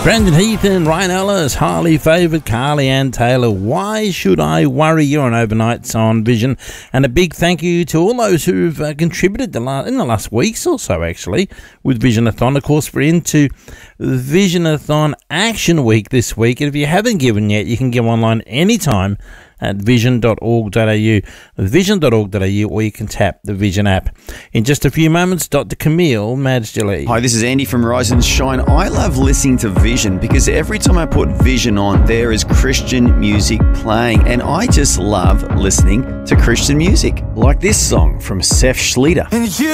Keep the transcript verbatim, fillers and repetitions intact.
Brandon Heath and Ryan Ellis, highly favoured Carly Ann Taylor. Why should I worry? You're on Overnights on Vision. And a big thank you to all those who've uh, contributed the la- in the last weeks or so, actually, with Visionathon. Of course, we're into Visionathon Action Week this week. And if you haven't given yet, you can give online anytime at vision dot org dot a u, vision dot org dot a u, or you can tap the Vision app. In just a few moments, Doctor Camille Madjali. Hi, this is Andy from Rise and Shine. I love listening to Vision because every time I put Vision on, there is Christian music playing, and I just love listening to Christian music, like this song from Seth Schlieder. And you